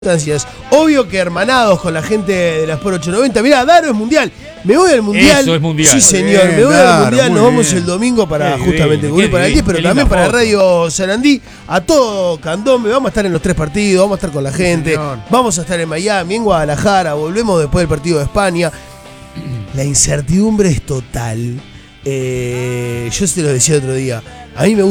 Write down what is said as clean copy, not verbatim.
Obvio que hermanados con la gente de las por 890. Mirá, Daro es mundial. Me voy al mundial. Eso es mundial. Sí, señor. Bien, me voy Daro, al mundial. Nos muy vamos bien. el domingo para Qué justamente divino, cubrir qué para el 10, pero divino, también qué para linda Radio Sarandí. A todo candombe. Vamos a estar en los 3 partidos. Vamos a estar con la gente. señor. Vamos a estar en Miami, en Guadalajara. Volvemos después del partido de España. La incertidumbre es total. Yo se lo decía otro día. A mí me gusta.